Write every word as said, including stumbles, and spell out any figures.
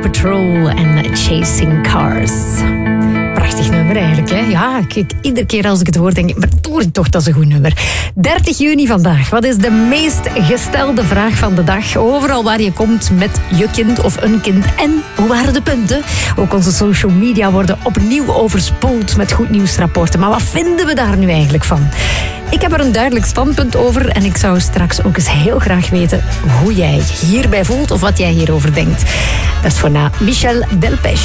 Patrol en Chasing Cars. Prachtig nummer eigenlijk, hè? Ja, kijk, iedere keer als ik het hoor, denk ik, maar hoor ik toch, dat is een goed nummer. dertig juni vandaag. Wat is de meest gestelde vraag van de dag? Overal waar je komt met je kind of een kind. En hoe waren de punten? Ook onze social media worden opnieuw overspoeld met goed nieuwsrapporten. Maar wat vinden we daar nu eigenlijk van? Ik heb er een duidelijk standpunt over en ik zou straks ook eens heel graag weten hoe jij hierbij voelt of wat jij hierover denkt. Dat is voor na Michel Delpech.